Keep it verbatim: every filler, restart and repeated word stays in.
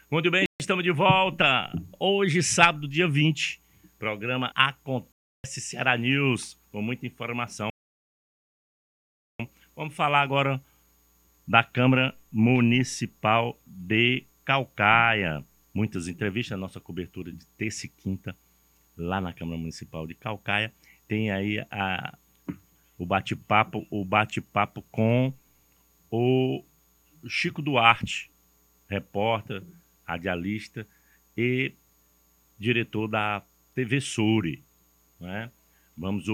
Muito bem, estamos de volta. Hoje, sábado, dia vinte, programa Acontece Ceará News, com muita informação. Vamos falar agora da Câmara Municipal de Caucaia. Muitas entrevistas, nossa cobertura de terça e quinta, lá na Câmara Municipal de Caucaia. Tem aí a, o bate-papo, o bate-papo com o Chico Duarte, repórter, radialista e diretor da T V Suri, né? Vamos